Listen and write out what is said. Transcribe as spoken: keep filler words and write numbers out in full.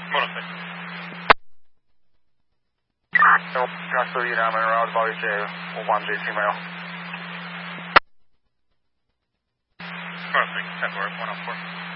Morosek. Transfer you down and around about J one J female. Morosek, February one oh four.